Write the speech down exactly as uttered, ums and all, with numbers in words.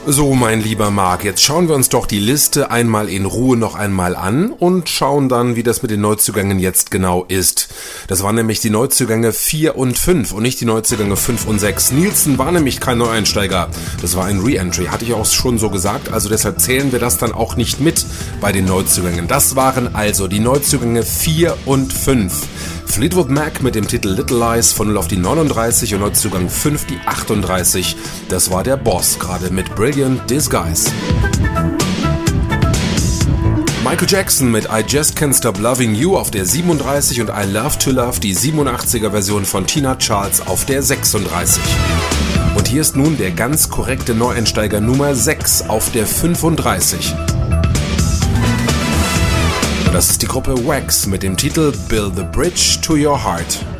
So, mein lieber Marc, jetzt schauen wir uns doch die Liste einmal in Ruhe noch einmal an und schauen dann, wie das mit den Neuzugängen jetzt genau ist. Das waren nämlich die Neuzugänge vier und fünf und nicht die Neuzugänge fünf und sechs. Nielsen war nämlich kein Neueinsteiger, das war ein Re-Entry, hatte ich auch schon so gesagt, also deshalb zählen wir das dann auch nicht mit bei den Neuzugängen. Das waren also die Neuzugänge vier und fünf. Fleetwood Mac mit dem Titel Little Lies von null auf die neununddreißig und Neuzugang fünf die achtunddreißig. Das war der Boss, gerade mit Brilliant Disguise. Michael Jackson mit I Just Can't Stop Loving You auf der siebenunddreißig und I Love to Love, die siebenundachtziger Version von Tina Charles, auf der sechsunddreißig. Und hier ist nun der ganz korrekte Neueinsteiger Nummer sechs auf der fünfunddreißig. Das ist die Gruppe Wax mit dem Titel Build the Bridge to Your Heart.